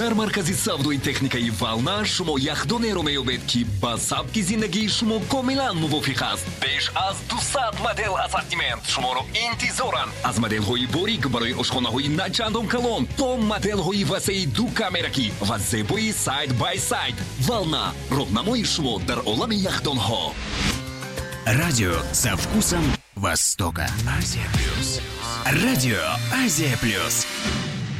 дар маркази савдои техникаи Вална шумо яхдонеро меёбед ки ба сабки зиндагии шумо комилан мувофиқ аст. беш аз 200 модел ассортимент шуморо интизоранд. аз моделҳои борик барои ошхонаҳои начандон калон то моделҳои васеи ду камеракӣ ва зебои сайд бай сайд. Вална роҳнамои шумо дар олами яхдонҳо. Радио со вкусом Востока. Азия Плюс. Радио Азия Плюс.